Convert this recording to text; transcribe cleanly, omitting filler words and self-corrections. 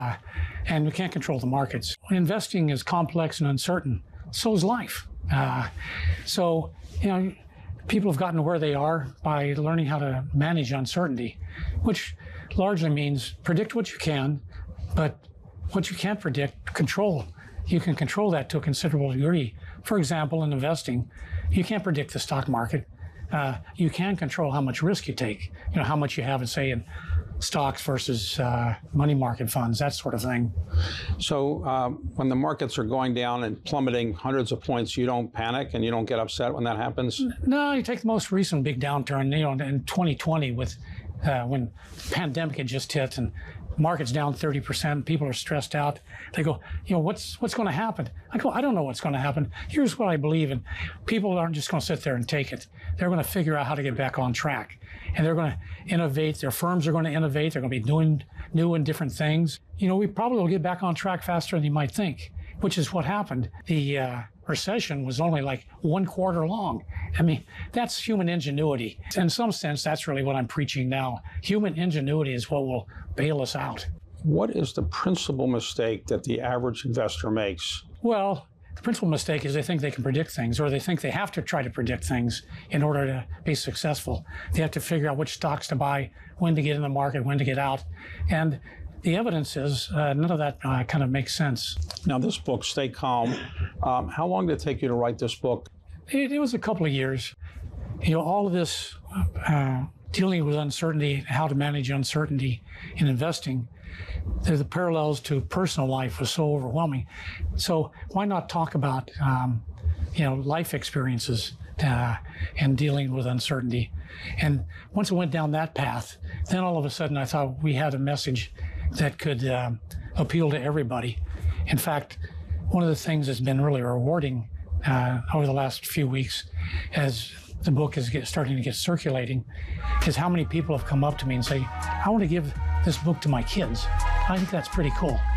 and we can't control the markets. Investing is complex and uncertain. So is life. So, people have gotten to where they are by learning how to manage uncertainty, which largely means predict what you can, but what you can't predict, control. You can control that to a considerable degree. For example, in investing, you can't predict the stock market. You can control how much risk you take, how much you have, say, in stocks versus money market funds, that sort of thing. So when the markets are going down and plummeting hundreds of points, you don't panic and you don't get upset when that happens? No, you take the most recent big downturn, in 2020 with when the pandemic had just hit and market's down 30%, people are stressed out. They go, what's going to happen? I go, I don't know what's going to happen. Here's what I believe in. People aren't just going to sit there and take it. They're going to figure out how to get back on track. And they're going to innovate. Their firms are going to innovate. They're going to be doing new and different things. We probably will get back on track faster than you might think, which is what happened. The recession was only like 1 quarter long. I mean, that's human ingenuity. In some sense, that's really what I'm preaching now. Human ingenuity is what will bail us out. What is the principal mistake that the average investor makes? Well, the principal mistake is they think they can predict things, or they think they have to try to predict things in order to be successful. They have to figure out which stocks to buy, when to get in the market, when to get out. And the evidence is none of that kind of makes sense. Now, this book, Stay Calm, how long did it take you to write this book? It was a couple of years. All of this dealing with uncertainty, how to manage uncertainty in investing, the parallels to personal life was so overwhelming. So why not talk about, life experiences and dealing with uncertainty? And once I went down that path, then all of a sudden I thought we had a message that could appeal to everybody. In fact, one of the things that's been really rewarding over the last few weeks as the book is starting to get circulating is how many people have come up to me and say, I want to give this book to my kids. I think that's pretty cool.